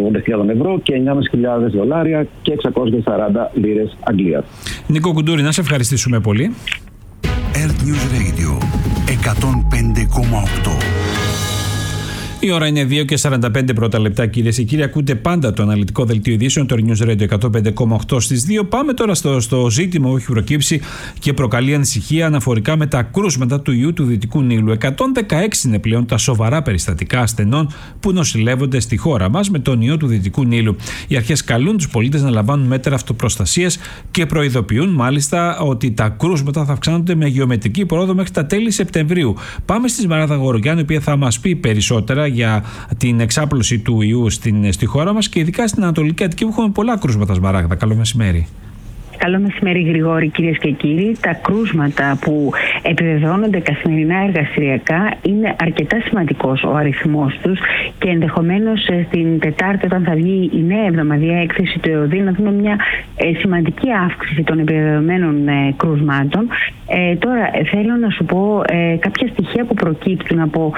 $180.000 και $9.500 και 640 λίρες Αγγλίας. Νίκο Κουντούρη, να σε ευχαριστήσουμε πολύ. Earth News Radio 105,8. Η ώρα είναι 2:45 πρώτα λεπτά, κυρίες και κύριοι. Ακούτε πάντα το αναλυτικό δελτίο ειδήσεων, το News Radio 105,8 στις 2. Πάμε τώρα στο ζήτημα που έχει προκύψει και προκαλεί ανησυχία αναφορικά με τα κρούσματα του ιού του Δυτικού Νείλου. 116 είναι πλέον τα σοβαρά περιστατικά ασθενών που νοσηλεύονται στη χώρα μας με τον ιό του Δυτικού Νείλου. Οι αρχές καλούν τους πολίτες να λαμβάνουν μέτρα αυτοπροστασίας και προειδοποιούν μάλιστα ότι τα κρούσματα θα αυξάνονται με γεωμετρική πρόοδο μέχρι τα τέλη Σεπτεμβρίου. Πάμε στη Σμαράγδα Γορογιάννη, η οποία θα μας πει περισσότερα για την εξάπλωση του ιού στη χώρα μας και ειδικά στην Ανατολική Αττική που έχουμε πολλά κρούσματα. Σμαράγδα, καλό μεσημέρι. Καλό μεσημέρι, Γρηγόρη, κυρίες και κύριοι. Τα κρούσματα που επιβεβαιώνονται καθημερινά εργαστηριακά είναι αρκετά σημαντικός ο αριθμός τους και ενδεχομένως στην Τετάρτη, όταν θα βγει η νέα εβδομαδιαία έκθεση του ΕΟΔΗ, να δούμε μια σημαντική αύξηση των επιβεβαιωμένων κρούσματων. Τώρα θέλω να σου πω κάποια στοιχεία που προκύπτουν από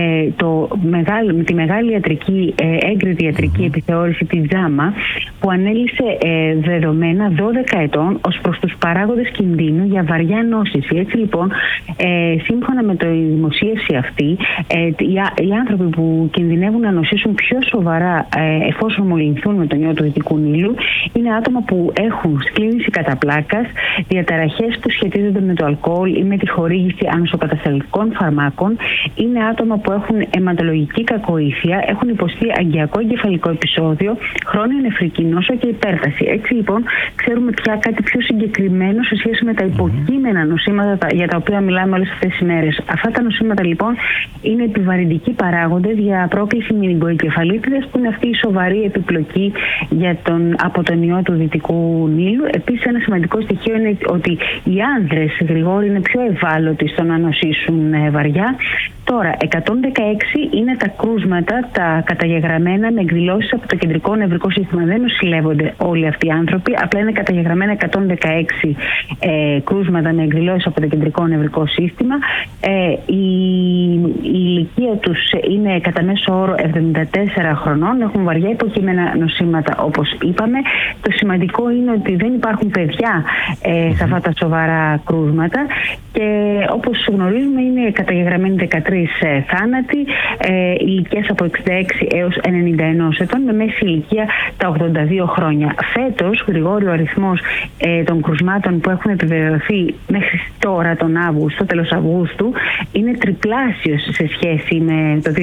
τη μεγάλη ιατρική, έγκριτη ιατρική επιθεώρηση, τη JAMA, που ανέλησε δεδομένα 12 ετών ως προς τους παράγοντες κινδύνου για βαριά νόσηση. Έτσι λοιπόν, σύμφωνα με τη δημοσίευση αυτή, οι άνθρωποι που κινδυνεύουν να νοσήσουν πιο σοβαρά εφόσον μολυνθούν με τον ιό του Δυτικού Νείλου είναι άτομα που έχουν σκλήνηση κατά πλάκας, διαταραχές που σχετίζονται με το αλκοόλ ή με τη χορήγηση ανοσοκατασταλτικών φαρμάκων, είναι άτομα που έχουν αιματολογική κακοήθεια, έχουν υποστεί αγκιακό εγκεφαλικό επεισόδιο, χρόνια νεφρική νόσο και υπέρταση. Έτσι λοιπόν, ξέρουμε πια κάτι πιο συγκεκριμένο σε σχέση με τα υποκείμενα νοσήματα για τα οποία μιλάμε όλες αυτές τις ημέρες. Αυτά τα νοσήματα λοιπόν είναι επιβαρυντικοί παράγοντες για πρόκληση μηνυγκοεγκεφαλίτιδας, που είναι αυτή η σοβαρή επιπλοκή από τον ιό του Δυτικού Νείλου. Επίσης, ένα σημαντικό στοιχείο είναι ότι οι άνδρες, Γρηγόρη, είναι πιο ευάλωτοι στο να νοσήσουν βαριά. Τώρα, 116 είναι τα κρούσματα, τα καταγεγραμμένα με εκδηλώσεις από το κεντρικό νευρικό σύστημα. Δεν νοσηλεύονται όλοι αυτοί οι άνθρωποι, απλά είναι καταγεγραμμένα 116 κρούσματα με εκδηλώσεις από το κεντρικό νευρικό σύστημα. Η ηλικία τους είναι κατά μέσο όρο 74 χρονών, έχουν βαριά υποκείμενα νοσήματα, όπως είπαμε. Το σημαντικό είναι ότι δεν υπάρχουν παιδιά σε αυτά τα σοβαρά κρούσματα και όπως γνωρίζουμε είναι καταγεγραμμένοι 13 θάνατοι, ηλικίες από 66 έως 91 ετών, με μέση ηλικία τα 82 χρόνια. Φέτος, Γρηγόρη, ο αριθμός των κρουσμάτων που έχουν επιβεβαιωθεί μέχρι τώρα τον Αύγουστο, τέλος Αυγούστου, είναι τριπλάσιος σε σχέση με το 2025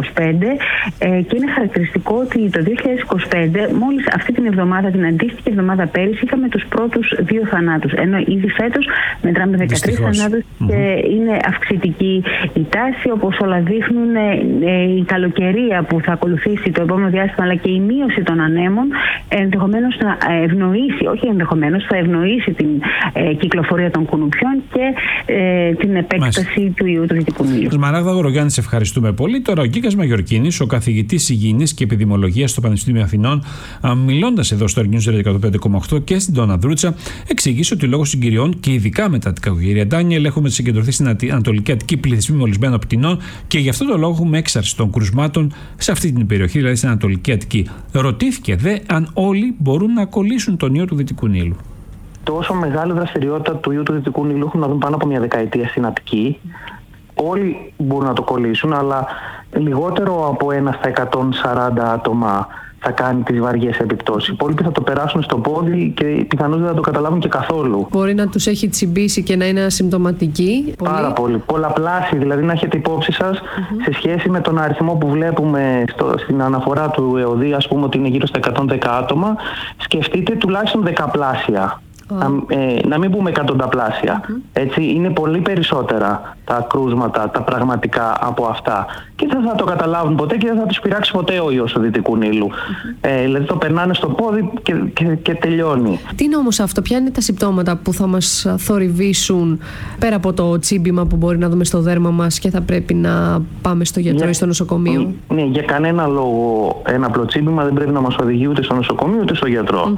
και είναι χαρακτηριστικό ότι το 2025, μόλις αυτή την εβδομάδα, την αντίστοιχη εβδομάδα πέρυσι, είχαμε τους πρώτους 2 θανάτους, ενώ ήδη φέτος μετράμε 13 θανάτους και είναι αυξητική η τάση. Όπως όλα δείχνουν, η καλοκαιρία που θα ακολουθήσει το επόμενο διάστημα, αλλά και η μείωση των ανέμων, ενδεχομένως να ευνοήσει, όχι ενδεχομένως, θα ευνοήσει την κυκλοφορία των κουνουπιών και την επέκταση του ιού του Δυτικού Νείλου. Σμαράγδα Γορογιάννη, σε ευχαριστούμε πολύ. Τώρα ο Γκίκας Μαγιορκίνης, ο καθηγητής υγιεινής και επιδημολογίας στο Πανεπιστήμιο Αθηνών, μιλώντας εδώ στο News Radio 105,8 και στην Τόνα Δρούτσα, εξηγήσει ότι λόγω συγκυριών και ειδικά μετά την κακοκαιρία Ντάνιελ έχουμε συγκεντρωθεί στην Ανατολική Αττική πληθυσμοί μολυσμένων πτηνών και γι' αυτό το λόγο έχουμε έξαρση των κρουσμάτων σε αυτή την περιοχή, δηλαδή στην Ανατολική Αττική. Ρωτήθηκε δε αν όλοι μπορούν να κολλήσουν τον ιό του Δυτικού Νείλου. Τόσο μεγάλη δραστηριότητα του ιού του Δυτικού Νείλου έχουμε να δούμε πάνω από μια δεκαετία στην Αττική. Όλοι μπορούν να το κολλήσουν, αλλά λιγότερο από 1 στα 140 άτομα θα κάνει τις βαριές επιπτώσεις. Οι υπόλοιποι θα το περάσουν στο πόδι και πιθανώς δεν θα το καταλάβουν και καθόλου. Μπορεί να τους έχει τσιμπήσει και να είναι ασυμπτωματικοί. Πάρα πολύ. Πολλαπλάσιοι, δηλαδή να έχετε υπόψη σας σε σχέση με τον αριθμό που βλέπουμε στην αναφορά του ΕΟΔΗ, ας πούμε ότι είναι γύρω στα 110 άτομα, σκεφτείτε τουλάχιστον δεκαπλάσια. Να μην πούμε εκατονταπλάσια. Έτσι, είναι πολύ περισσότερα τα κρούσματα, τα πραγματικά από αυτά. Και δεν θα το καταλάβουν ποτέ και δεν θα τους πειράξει ποτέ ο ιός του Δυτικού Νείλου. Δηλαδή το περνάνε στο πόδι και τελειώνει. Τι είναι όμως αυτό, ποια είναι τα συμπτώματα που θα μας θορυβήσουν πέρα από το τσίμπημα που μπορεί να δούμε στο δέρμα μας και θα πρέπει να πάμε στο γιατρό ή στο νοσοκομείο? Ναι, για κανένα λόγο ένα απλό τσίμπημα δεν πρέπει να μας οδηγεί ούτε στο νοσοκομείο ούτε στο γιατρό.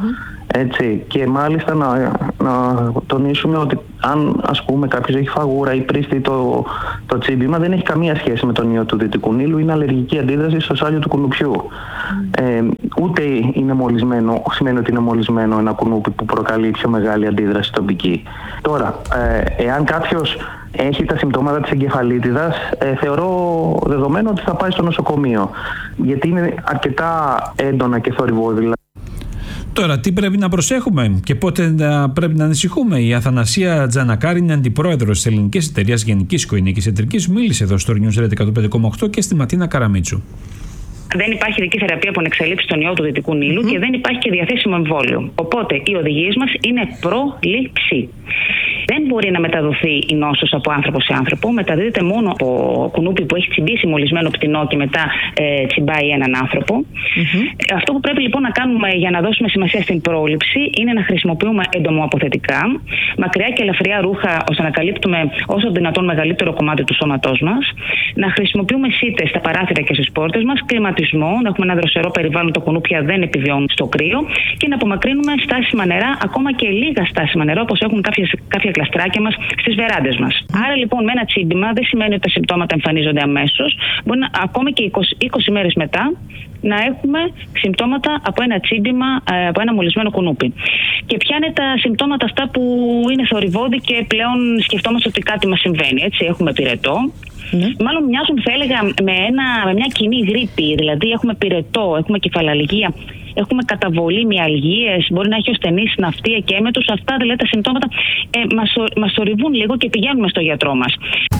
Έτσι. Και μάλιστα να τονίσουμε ότι αν ας πούμε κάποιος έχει φαγούρα ή πρίστη το τσίμπημα, δεν έχει καμία σχέση με τον ιό του Δυτικού Νείλου, είναι αλλεργική αντίδραση στο σάλιο του κουνουπιού. Ούτε είναι μολυσμένο, σημαίνει ότι είναι μολυσμένο ένα κουνούπι που προκαλεί πιο μεγάλη αντίδραση τοπική. Τώρα, εάν κάποιος έχει τα συμπτώματα της εγκεφαλίτιδας, θεωρώ δεδομένο ότι θα πάει στο νοσοκομείο, γιατί είναι αρκετά έντονα και θορυβόδηλα. Τώρα, τι πρέπει να προσέχουμε και πότε πρέπει να ανησυχούμε? Η Αθανασία Τζανακάρη είναι αντιπρόεδρος της Ελληνικής Εταιρείας Γενικής Οικογενειακής Ιατρικής. Μίλησε εδώ στο News Radio 105,8 και στη Ματίνα Καραμίτσου. Δεν υπάρχει ειδική θεραπεία που να εξαλείψει τον ιό του Δυτικού Νείλου και δεν υπάρχει και διαθέσιμο εμβόλιο. Οπότε οι οδηγίες μας είναι πρόληψη. Δεν μπορεί να μεταδοθεί η νόσος από άνθρωπο σε άνθρωπο. Μεταδίδεται μόνο από κουνούπι που έχει τσιμπήσει μολυσμένο πτηνό και μετά τσιμπάει έναν άνθρωπο. Αυτό που πρέπει λοιπόν να κάνουμε για να δώσουμε σημασία στην πρόληψη είναι να χρησιμοποιούμε εντομοαποθετικά, μακριά και ελαφριά ρούχα ώστε να καλύπτουμε όσο δυνατόν μεγαλύτερο κομμάτι του σώματός μας, να χρησιμοποιούμε σίτες στα παράθυρα και στις πόρτες μας, κλιματισμό, να έχουμε ένα δροσερό περιβάλλον, τα κουνούπια δεν επιβιώνουν στο κρύο, και να απομακρύνουμε στάσιμα νερά, ακόμα και λίγα στάσιμα νερά, όπως έχουν κάποια κλαστράκια μας στις βεράντες μας. Άρα λοιπόν με ένα τσίμπημα δεν σημαίνει ότι τα συμπτώματα εμφανίζονται αμέσως. Μπορεί ακόμα και 20 μέρες μετά να έχουμε συμπτώματα από ένα τσίμπημα, από ένα μολυσμένο κουνούπι. Και ποια είναι τα συμπτώματα αυτά που είναι θορυβώδη και πλέον σκεφτόμαστε ότι κάτι μας συμβαίνει? Έτσι, έχουμε πυρετό. Μάλλον μοιάζουν, θα έλεγα, με μια κοινή γρίπη. Δηλαδή έχουμε πυρετό, έχουμε κεφαλαλγία, έχουμε καταβολή μυαλγίες, μπορεί να έχει ασθενείς ναυτία και έμετους. Αυτά δηλαδή τα συμπτώματα μας θορυβούν λίγο και πηγαίνουμε στο γιατρό μας.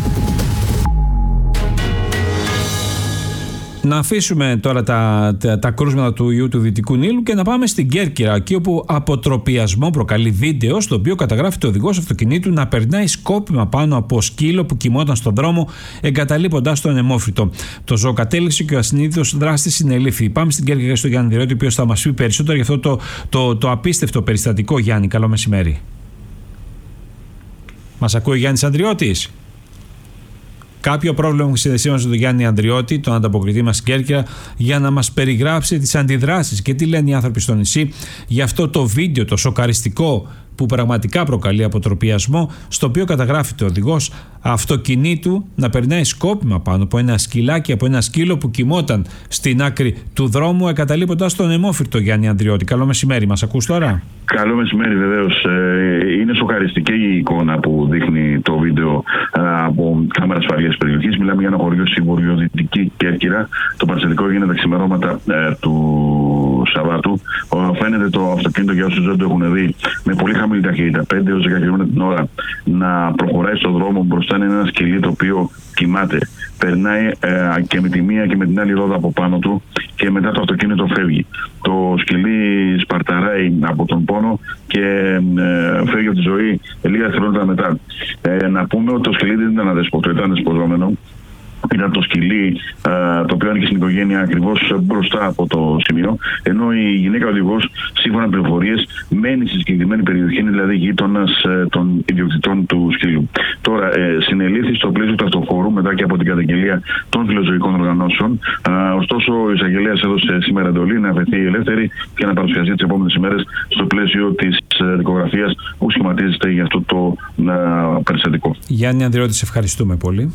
Να αφήσουμε τώρα τα κρούσματα του ιού του Δυτικού Νείλου και να πάμε στην Κέρκυρα, εκεί όπου αποτροπιασμό προκαλεί βίντεο στο οποίο καταγράφεται ο οδηγός αυτοκινήτου να περνάει σκόπιμα πάνω από σκύλο που κοιμόταν στον δρόμο, εγκαταλείποντας τον αιμόφυτο. Το ζώο κατέληξε και ο ασυνείδητος δράστης συνελήφθη. Πάμε στην Κέρκυρα στον Γιάννη Ανδριώτη, ο οποίος θα μας πει περισσότερο για αυτό το απίστευτο περιστατικό. Γιάννη, καλό μεσημέρι. Μας ακούει ο Γιάννης Ανδριώτης? Κάποιο πρόβλημα που συνδεσίμαστε με τον Γιάννη Ανδριώτη, τον ανταποκριτή μας στην Κέρκυρα, για να μας περιγράψει τις αντιδράσεις και τι λένε οι άνθρωποι στο νησί για αυτό το βίντεο, το σοκαριστικό, που πραγματικά προκαλεί αποτροπιασμό, στο οποίο καταγράφεται ο οδηγός αυτοκινήτου να περνάει σκόπιμα πάνω από ένα σκυλάκι, από ένα σκύλο που κοιμόταν στην άκρη του δρόμου, εγκαταλείποντας τον αιμόφυρτο. Γιάννη Ανδριώτη, καλό μεσημέρι. Μας ακούς τώρα? Καλό μεσημέρι, βεβαίως. Είναι σοκαριστική η εικόνα που δείχνει το βίντεο από κάμερα ασφαλείας περιοχής. Μιλάμε για ένα χωριό στη βορειοδυτική Κέρκυρα. Το παραστατικό έγινε τα ξημερώματα του Σαββάτου. Φαίνεται το αυτοκίνητο, για όσους δεν το έχουν δει, με πολύ χαμηλή ταχύτητα, 5 έως 10 χιλιόμετρα την ώρα, να προχωράει στον δρόμο. Μπροστά είναι ένα σκυλί το οποίο κοιμάται. Περνάει και με τη μία και με την άλλη ρόδα από πάνω του και μετά το αυτοκίνητο φεύγει. Το σκυλί σπαρταράει από τον πόνο και φεύγει από τη ζωή λίγα δευτερόλεπτα μετά. Να πούμε ότι το σκυλί δεν ήταν αδέσποτο, ήταν δεσποζόμενο. Ήταν το σκυλί το οποίο ανήκε στην οικογένεια ακριβώς μπροστά από το σημείο, ενώ η γυναίκα οδηγός, σύμφωνα με πληροφορίες, μένει στη συγκεκριμένη περιοχή, είναι δηλαδή γείτονας των ιδιοκτητών του σκύλου. Τώρα, συνελήφθη στο πλαίσιο του αυτοχώρου μετά και από την καταγγελία των φιλοζωικών οργανώσεων. Ωστόσο, ο εισαγγελέας έδωσε σήμερα εντολή να βρεθεί ελεύθερη και να παρουσιαστεί τις επόμενες ημέρες στο πλαίσιο της δικογραφίας που σχηματίζεται για αυτό το περιστατικό. Γιάννη Ανδριώτη, σε ευχαριστούμε πολύ.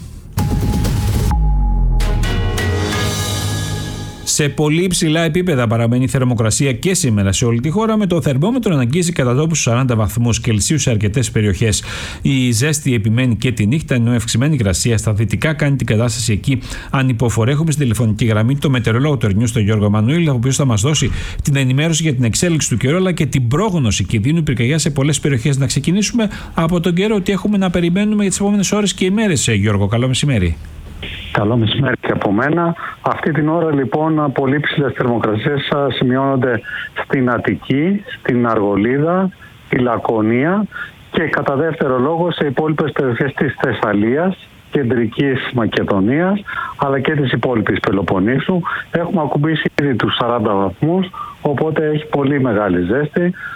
Σε πολύ υψηλά επίπεδα παραμένει η θερμοκρασία και σήμερα σε όλη τη χώρα, με το θερμόμετρο να αγγίζει κατά τόπους 40 βαθμούς Κελσίου σε αρκετές περιοχές. Η ζέστη επιμένει και τη νύχτα, ενώ η αυξημένη υγρασία στα δυτικά κάνει την κατάσταση εκεί ανυποφορή. Έχουμε στη τηλεφωνική γραμμή το μετεωρολόγο του Ερνιού, τον Γιώργο Μανουήλ, ο οποίος θα μας δώσει την ενημέρωση για την εξέλιξη του καιρού αλλά και την πρόγνωση κινδύνου πυρκαγιάς σε πολλές περιοχές. Να ξεκινήσουμε από τον καιρό, ότι έχουμε να περιμένουμε για τις επόμενες ώρες και ημέρες. Γιώργο, καλό μεσημέρι. Καλό μεσημέρι και από μένα. Αυτή την ώρα λοιπόν πολύ ψηλές θερμοκρασίες σημειώνονται στην Αττική, στην Αργολίδα, τη Λακωνία και κατά δεύτερο λόγο σε υπόλοιπες περιοχές της Θεσσαλίας, Κεντρικής Μακεδονίας αλλά και της υπόλοιπης Πελοποννήσου. Έχουμε ακουμπήσει ήδη τους 40 βαθμούς, οπότε έχει πολύ μεγάλη ζέστη.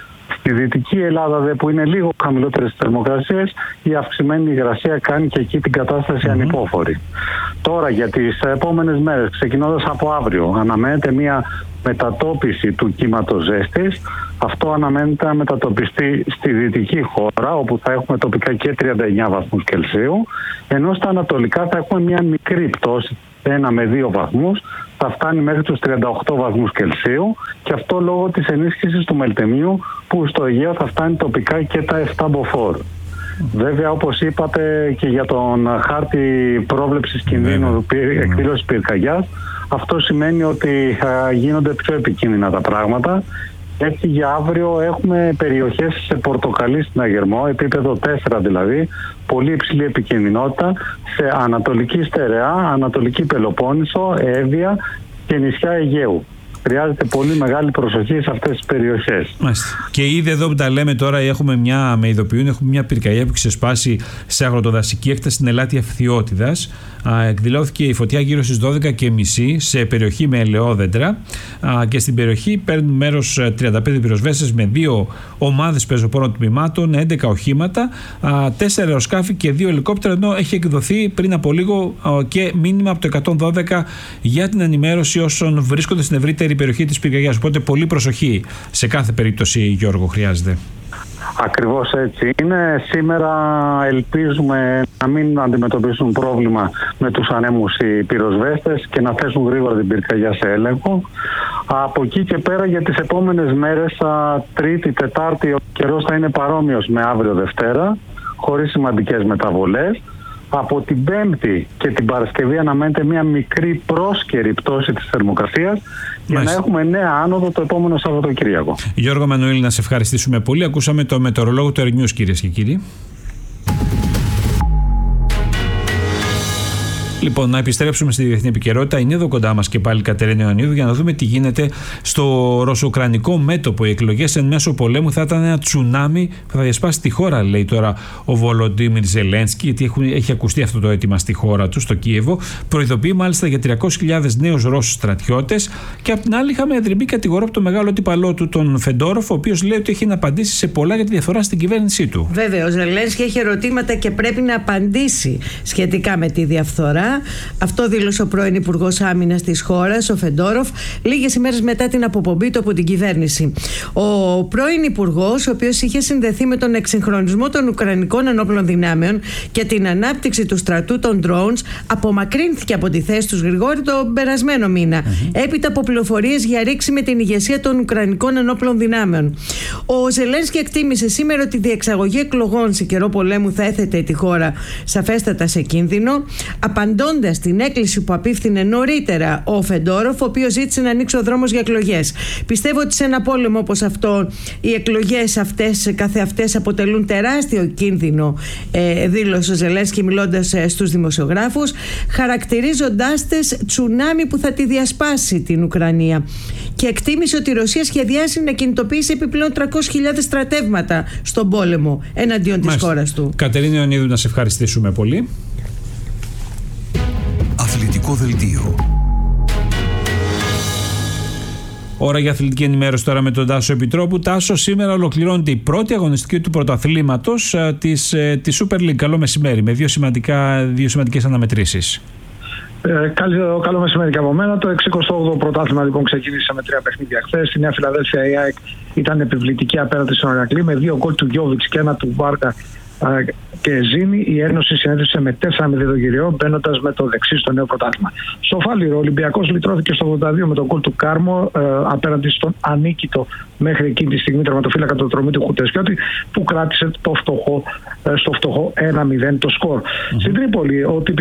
Στη Δυτική Ελλάδα, που είναι λίγο χαμηλότερες θερμοκρασίες, η αυξημένη υγρασία κάνει και εκεί την κατάσταση ανυπόφορη. Τώρα για τις επόμενες μέρες, ξεκινώντας από αύριο, αναμένεται μια μετατόπιση του κύματος ζέστης. Αυτό αναμένεται να μετατοπιστεί στη δυτική χώρα, όπου θα έχουμε τοπικά και 39 βαθμούς Κελσίου, ενώ στα ανατολικά θα έχουμε μια μικρή πτώση, 1 με 2 βαθμούς, θα φτάνει μέχρι τους 38 βαθμούς Κελσίου, και αυτό λόγω της ενίσχυσης του μελτεμίου, που στο Αιγαίο θα φτάνει τοπικά και τα 7 μποφόρ. Βέβαια, όπως είπατε και για τον χάρτη πρόβλεψης κινδύνου εκδήλωσης πυρκαγιάς, αυτό σημαίνει ότι γίνονται πιο επικίνδυνα τα πράγματα. Έτσι για αύριο έχουμε περιοχές σε πορτοκαλί στην Αγερμό, επίπεδο 4 δηλαδή, πολύ υψηλή επικινδυνότητα, σε Ανατολική Στερεά, Ανατολική Πελοπόννησο, Εύβοια και νησιά Αιγαίου. Χρειάζεται πολύ μεγάλη προσοχή σε αυτές τις περιοχές. Και ήδη εδώ που τα λέμε τώρα, με ειδοποιούν, έχουμε μια πυρκαγιά που ξεσπάσει σε αγροτοδασική έκταση στην Ελάτια Φθιώτιδας. Εκδηλώθηκε η φωτιά γύρω στις 12:30 σε περιοχή με ελαιόδεντρα, και στην περιοχή παίρνουν μέρος 35 πυροσβέστες με 2 ομάδες πεζοπόρων τμήματων, 11 οχήματα, 4 αεροσκάφη και 2 ελικόπτερα, ενώ έχει εκδοθεί πριν από λίγο και μήνυμα από το 112 για την ενημέρωση όσων βρίσκονται στην ευρύτερη περιοχή της πυρκαγιάς. Οπότε πολύ προσοχή σε κάθε περίπτωση, Γιώργο, χρειάζεται. Ακριβώς έτσι είναι. Σήμερα ελπίζουμε να μην αντιμετωπίσουν πρόβλημα με τους ανέμους οι πυροσβέστες και να θέσουν γρήγορα την πυρκαγιά σε έλεγχο. Από εκεί και πέρα για τις επόμενες μέρες, Τρίτη, Τετάρτη, ο καιρός θα είναι παρόμοιος με αύριο Δευτέρα, χωρίς σημαντικές μεταβολές. Από την Πέμπτη και την Παρασκευή αναμένεται μια μικρή πρόσκαιρη πτώση της θερμοκρασίας για να έχουμε νέα άνοδο το επόμενο Σαββατοκύριακο. Γιώργο Μανουήλ, να σε ευχαριστήσουμε πολύ. Ακούσαμε το μετεωρολόγο του Air News, κυρίες και κύριοι. Λοιπόν, να επιστρέψουμε στη διεθνή επικαιρότητα. Είναι εδώ κοντά μας και πάλι η Κατερίνα Ιωαννίδου για να δούμε τι γίνεται στο ρωσο-ουκρανικό μέτωπο. Οι εκλογές εν μέσω πολέμου θα ήταν ένα τσουνάμι που θα διασπάσει τη χώρα, λέει τώρα ο Βολοντίμιρ Ζελένσκι, γιατί έχει ακουστεί αυτό το αίτημα στη χώρα του, στο Κίεβο. Προειδοποιεί μάλιστα για 300.000 νέους Ρώσους στρατιώτες. Και απ' την άλλη, είχαμε αντριμπή κατηγορό από τον μεγάλο αντίπαλό του, τον Φεντόροφ, ο οποίος λέει ότι έχει να απαντήσει σε πολλά για τη διαφθορά στην κυβέρνησή του. Βέβαια, ο Ζελένσκι έχει ερωτήματα και πρέπει να απαντήσει σχετικά με τη διαφθορά. Αυτό δήλωσε ο πρώην Υπουργός Άμυνας της χώρας, ο Φεντόροφ, λίγες ημέρες μετά την αποπομπή του από την κυβέρνηση. Ο πρώην Υπουργός, ο οποίος είχε συνδεθεί με τον εξυγχρονισμό των Ουκρανικών ενόπλων δυνάμεων και την ανάπτυξη του στρατού των drones, απομακρύνθηκε από τη θέση του Γρηγόρη τον περασμένο μήνα, έπειτα από πληροφορίες για ρήξη με την ηγεσία των Ουκρανικών ενόπλων δυνάμεων. Ο Ζελένσκι εκτίμησε σήμερα ότι η διεξαγωγή εκλογών σε καιρό πολέμου θα έθετε τη χώρα σαφέστατα σε κίνδυνο, απαντώντας στην έκκληση που απίφθινε νωρίτερα ο Φεντόροφ, ο οποίος ζήτησε να ανοίξει ο δρόμος για εκλογές. Πιστεύω ότι σε ένα πόλεμο όπως αυτό, οι εκλογές αυτές καθεαυτές αποτελούν τεράστιο κίνδυνο, δήλωσε ο Ζελένσκι μιλώντας στους δημοσιογράφους, χαρακτηρίζοντάς τες τσουνάμι που θα τη διασπάσει την Ουκρανία. Και εκτίμησε ότι η Ρωσία σχεδιάζει να κινητοποιήσει επιπλέον 300.000 στρατεύματα στον πόλεμο εναντίον της χώρας του. Κατερίνα Ιωαννίδου, να σε ευχαριστήσουμε πολύ. Αθλητικό δελτίο. Ώρα για αθλητική ενημέρωση τώρα με τον Τάσο Επιτρόπου. Τάσο, σήμερα ολοκληρώνεται η πρώτη αγωνιστική του πρωταθλήματος της Super League. Καλό μεσημέρι, με δύο σημαντικές αναμετρήσεις. Καλό μεσημέρι και από μένα. Το 68ο πρωτάθλημα λοιπόν ξεκίνησε με 3 παιχνίδια χθες. Στη Νέα Φιλαδέλφια η ΑΕΚ ήταν επιβλητική απέναντι στον Ηρακλή με 2 γκολ του Γιόβιτς και 1 του Βάρκα και Ζήνη. Η Ένωση συνέδρισε με 4-0 τον Κυριό, μπαίνοντας με το δεξί στο νέο πρωτάθλημα. Στο Φάληρο, ο Ολυμπιακός λυτρώθηκε στο 82 με τον γκολ του Κάρμο απέναντι στον ανίκητο μέχρι εκείνη τη στιγμή τερματοφύλακα του Τρομήτου Χουτεσκιώτη, που κράτησε στο φτωχό 1-0 το σκορ. Στην Τρίπολη,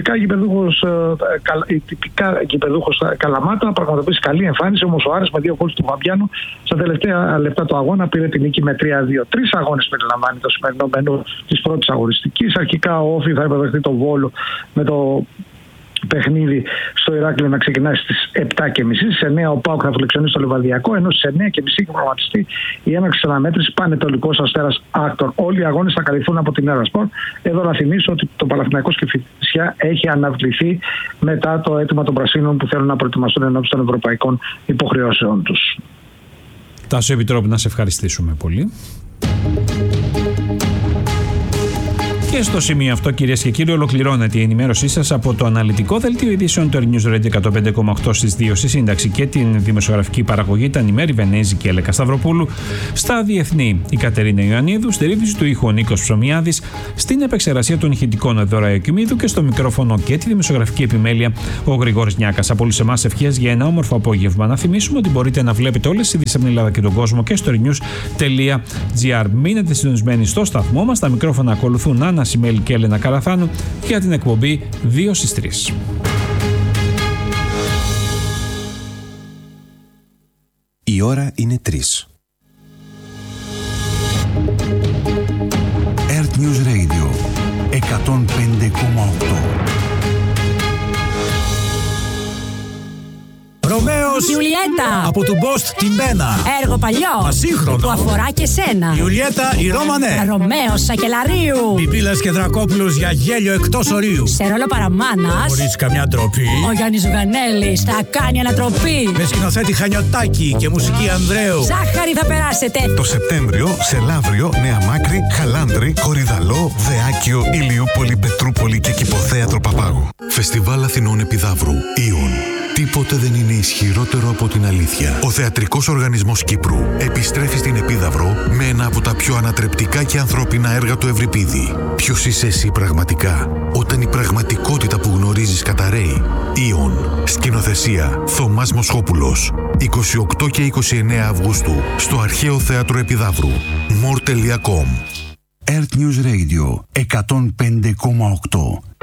η τυπικά γηπεδούχος Καλαμάτα πραγματοποιήσει καλή εμφάνιση, όμως ο Άρης με 2 γκολ του Βαμπιάνου στα τελευταία λεπτά του αγώνα πήρε την νίκη με 3-2. 3 αγώνες περιλαμβάνει το σημερινό μενού της πρώτης αγωνιστικής. Αρχικά ο Όφη θα υποδεχτεί το Βόλο με το παιχνίδι στο Ηράκλειο να ξεκινάει στις 7:30. Σε 9 ο ΠΑΟΚ θα φιλοξενήσει στο Λιβαδιακό, ενώ στις 9:30 έχει προγραμματιστεί η έναρξη της αναμέτρησης Πανετολικός Αστέρας Άκτορ. Όλοι οι αγώνες θα καλυφθούν από την Έρα Σπορ. Εδώ να θυμίσω ότι το Παναθηναϊκός και Φυσιά έχει αναβληθεί μετά το αίτημα των Πρασίνων που θέλουν να προετοιμαστούν ενώπιση των ευρωπαϊκών υποχρεώσεων τους. Τάσο Επιτρόπου, να σε ευχαριστήσουμε πολύ. Και στο σημείο αυτό, κυρίες και κύριοι, ολοκληρώνεται η ενημέρωσή σας από το αναλυτικό δελτίο ειδήσεων του News Radio 105,8 στις 2. Στη σύνταξη και την δημοσιογραφική παραγωγή ήταν η Μέρη Βενέζη και Έλεκα Σταυροπούλου. Στα διεθνή, η Κατερίνα Ιωαννίδου. Στη ρύθμιση του ήχου ο Νίκος Ψωμιάδης. Στην επεξεργασία των ηχητικών Δώρα Ιωκημίδου και στο μικρόφωνο και τη δημοσιογραφική επιμέλεια ο Γρηγόρης Νιάκας. Από όλους εμάς ευχές για ένα όμορφο απόγευμα. Να θυμίσουμε ότι μπορείτε να βλέπετε όλες τις ειδήσεις από την Ελλάδα και τον κόσμο και στο news.gr. Μείνετε συντονισμένοι στο σταθμό μας. Τα μικρόφωνα ακολουθούν Άννα Σιμέλη και Έλενα Καραθάνου για την εκπομπή 2 στις 3. Η ώρα είναι 3. Earth News Radio 105,8. Ρωμαίος Ιουλιέτα από του Μπόστ την Πένα. Έργο παλιό ασύγχρονο που αφορά και σένα. Ιουλιέτα η Ρώμανε. Ρωμαίος Σακελαρίου. Πιπίλας και Δρακόπουλος για γέλιο εκτός ορίου. Σε ρόλο παραμάνας χωρίς καμιά ντροπή. Ο Γιάννης Ζουγανέλης θα κάνει ανατροπή. Με σκηνοθέτη Χανιωτάκη και μουσική Ανδρέου. Ζάχαρη θα περάσετε. Το Σεπτέμβριο σε Λαύριο, Νέα Μάκρη, Χαλάνδρη, Κορυδαλό, Δεάκιο, Ηλιούπολη, Πετρούπολη και Κηποθέατρο Παπάγου. Φεστιβάλ Αθηνών Επιδαύρου. Ιων. Τίποτε δεν είναι ισχυρότερο από την αλήθεια. Ο Θεατρικός Οργανισμός Κύπρου επιστρέφει στην Επίδαυρο με ένα από τα πιο ανατρεπτικά και ανθρώπινα έργα του Ευρυπίδη. Ποιος είσαι εσύ πραγματικά, όταν η πραγματικότητα που γνωρίζεις καταραίει? Ιων. Σκηνοθεσία Θωμάς Μοσχόπουλος. 28 και 29 Αυγούστου στο Αρχαίο Θέατρο Επιδαύρου. more.com. Earth News Radio 105,8.